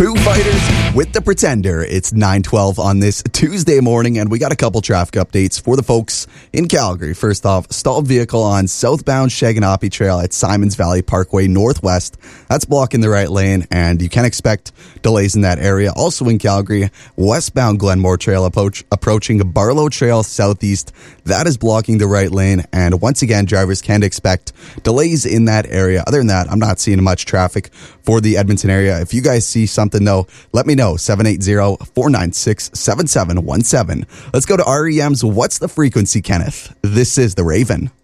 Foo Fighters with The Pretender. It's 9:12 on this Tuesday morning, and we got a couple traffic updates for the folks in Calgary. First off, stalled vehicle on southbound Shaganappi Trail at Simons Valley Parkway Northwest. That's blocking the right lane, and you can expect delays in that area. Also in Calgary, westbound Glenmore Trail approaching Barlow Trail Southeast. That is blocking the right lane, and once again, drivers can expect delays in that area. Other than that, I'm not seeing much traffic for the Edmonton area. If you guys see something, though, let me know. 780-496-7717. Let's go to REM's What's the Frequency, Kenneth? This is The Raven.